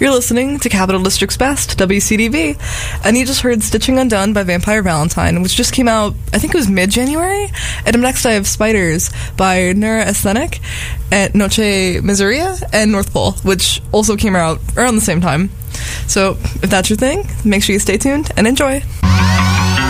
You're listening to Capital District's Best, WCDB, and you just heard Stitching Undone by Vampire Valentine, which just came out, I think it was mid-January. And up next I have Spiders by Neura Aesthetic, at Noche Miseria, and North Pole, which also came out around the same time. So if that's your thing, make sure you stay tuned and enjoy.